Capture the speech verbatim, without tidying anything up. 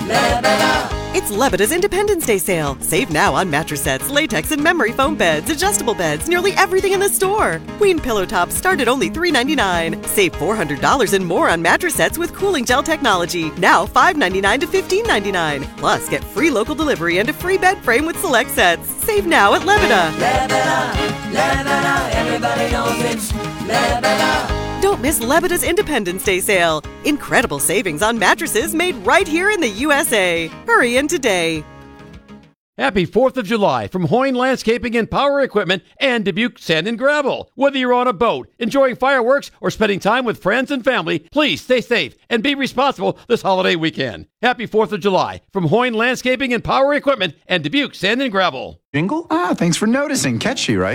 It's Lebeda's Independence Day sale. Save now on mattress sets, latex and memory foam beds, adjustable beds, nearly everything in the store. Queen pillow tops start at only three ninety-nine. Save four hundred dollars and more on mattress sets with cooling gel technology. Now five ninety-nine to fifteen ninety-nine. Plus, get free local delivery and a free bed frame with select sets. Save now at Lebeda. Lebeda, Lebeda, everybody knows it's Lebeda. Don't miss Lebeda's Independence Day sale. Incredible savings on mattresses made right here in the U S A. Hurry in today. Happy fourth of July from Hoyne Landscaping and Power Equipment and Dubuque Sand and Gravel. Whether you're on a boat, enjoying fireworks, or spending time with friends and family, please stay safe and be responsible this holiday weekend. Happy fourth of July from Hoyne Landscaping and Power Equipment and Dubuque Sand and Gravel. Jingle? Ah, thanks for noticing. Catchy, right?